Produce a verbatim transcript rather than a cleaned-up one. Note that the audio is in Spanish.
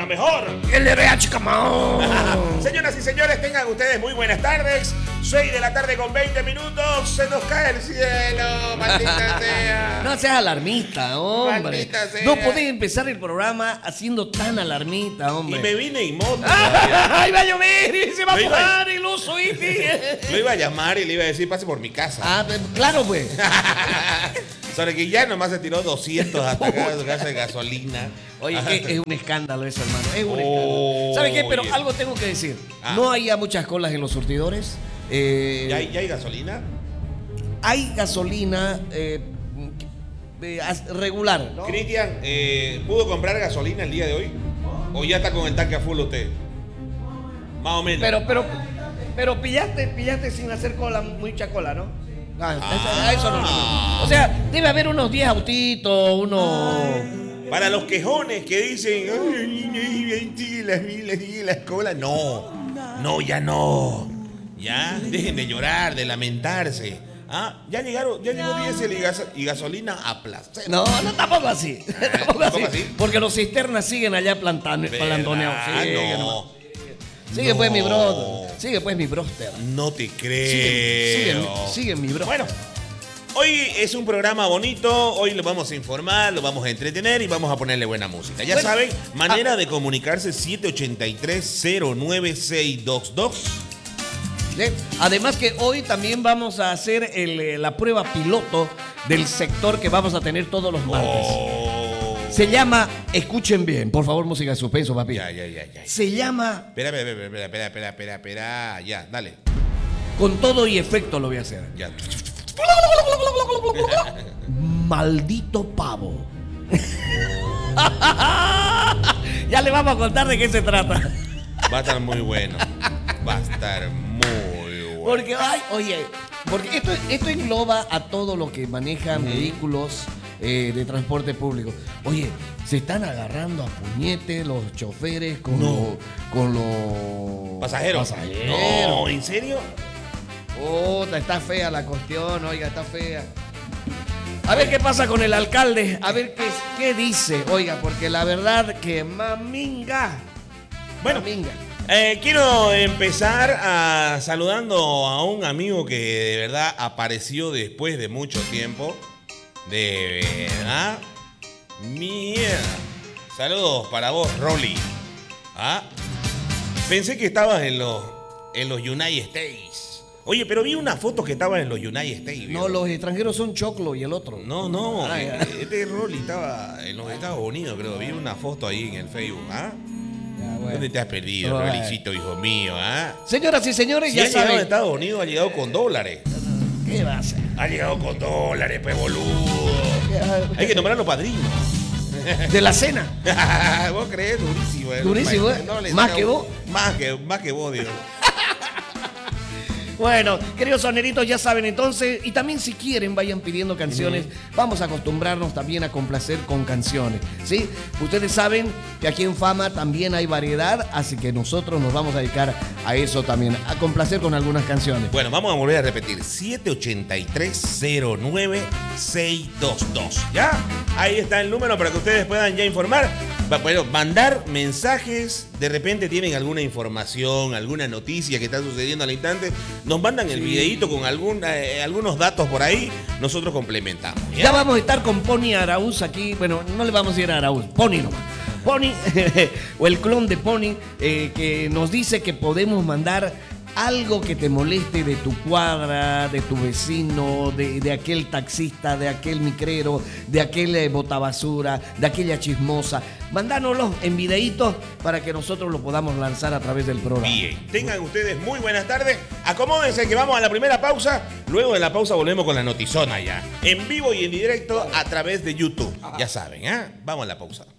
mejor. El R H, come on. Señoras y señores, tengan ustedes muy buenas tardes. seis de la tarde con veinte minutos. Se nos cae el cielo, maldita sea. No seas alarmista, hombre. Maldita sea. No podés empezar el programa haciendo tan alarmista, hombre. Y me vine en moto. ¡Ah! ¡Ahí va a llover! Y se va Lo a iba- mojar el oso, ¿viste? Lo iba a llamar y le iba a decir, pase por mi casa. Ah, pues, claro, pues. Sobre que ya nomás se tiró doscientos hasta acá de casa de gasolina. Oye, es, es un escándalo eso, hermano. Es un Oh, escándalo. ¿Sabe qué? Pero oye. algo tengo que decir. Ah. No hay ya muchas colas en los surtidores. Eh, ¿Ya hay, ya hay gasolina? hay gasolina eh, eh, as- regular, ¿no? Cristian, eh, ¿pudo comprar gasolina el día de hoy? ¿O ya está con el tanque a full usted? Más o menos. Pero, pero, pero pillaste, pillaste sin hacer cola, mucha cola, ¿no? Ah, Ah. eso, eso no. O sea, debe haber unos diez autitos, unos. Para los quejones que dicen, "Ay, sigue la fila, sigue la cola", no, no, ya no. Ya, dejen de llorar, de lamentarse. Ah, ya llegaron, ya llegó diésel y, gas- y gasolina a placer. No, no, tampoco así. tampoco así. ¿tampoco así? Porque los cisternas siguen allá plantan, plantoneados. ¿Verdad? Sigue, no. nomás. Sigue No. pues mi brother. Sigue pues mi broster. No te Sigue, creo. sigue, sigue mi bro. Bueno, hoy es un programa bonito, hoy lo vamos a informar, lo vamos a entretener y vamos a ponerle buena música. Ya Bueno, saben, manera ah. de comunicarse siete ochenta y tres, cero nueve seis dos dos. ¿Sí? Además que hoy también vamos a hacer el, eh, la prueba piloto del sector que vamos a tener todos los martes. Oh. Se llama, escuchen bien, por favor, música de suspenso, papi. Ya, ya, ya, ya. Se llama, Espera, espera, espera, espera, espera, espera, espera, espera. Ya, dale. con todo y efecto lo voy a hacer. Ya. Maldito pavo. Ya le vamos a contar de qué se trata. Va a estar muy bueno. Va a estar muy bueno. Porque, ay, oye, porque esto, esto engloba a todo lo que manejan vehículos eh, de transporte público. Oye, se están agarrando a puñete los choferes con No. los con los ¿Pasajeros? pasajeros. No, ¿en serio? Puta, está fea la cuestión, oiga, está fea. A ver qué pasa con el alcalde, a ver qué, qué dice, oiga, porque la verdad que maminga. Bueno, maminga. Eh, quiero empezar a, saludando a un amigo que de verdad apareció después de mucho tiempo. De verdad. Mierda. Saludos para vos, Rolly. ¿Ah? Pensé que estabas en los, en los United States. Oye, pero vi una foto que estabas en los United States. No, ¿vio? los extranjeros son Choclo y el otro. No, no. Ah, eh, ya. Este Rolly estaba en los Estados Unidos, creo. Vi una foto ahí en el Facebook. ¿Ah? Ya, bueno. ¿Dónde te has perdido, Bueno. Rollycito, hijo mío? ¿Ah? Señoras y señores, Si ya ha llegado a saben. Estados Unidos, ha llegado con dólares. ¿Qué va a hacer? Ha llegado con dólares, pe boludo. Hay que nombrarlo padrino. De la cena. Vos crees durísimo. eh. Durísimo, ¿eh? No le ¿Más saca- que vos? Más que, más que vos, Dios. Bueno, queridos soneritos, ya saben entonces, y también si quieren vayan pidiendo canciones, vamos a acostumbrarnos también a complacer con canciones, ¿sí? Ustedes saben que aquí en Fama también hay variedad, así que nosotros nos vamos a dedicar a eso también, a complacer con algunas canciones. Bueno, vamos a volver a repetir. siete ochenta y tres, cero nueve seis dos dos. ¿Ya? Ahí está el número para que ustedes puedan ya informar. Va- Bueno, mandar mensajes. De repente tienen alguna información, alguna noticia que está sucediendo al instante. Nos mandan el Sí. videíto con algún, eh, algunos datos por ahí. Nosotros complementamos. ¿ya? Ya vamos a estar con Pony Araúz aquí, bueno, no le vamos a decir a Araúz, Pony nomás. Pony, o el clon de Pony, eh, que nos dice que podemos mandar algo que te moleste de tu cuadra, de tu vecino, de, de aquel taxista, de aquel micrero, de aquel eh, botabasura, de aquella chismosa. Mándanoslo en videitos para que nosotros lo podamos lanzar a través del programa. Bien, tengan ustedes muy buenas tardes. Acomódense que vamos a la primera pausa. Luego de la pausa volvemos con la notizona ya. En vivo y en directo a través de YouTube. Ya saben, ¿eh? Vamos a la pausa.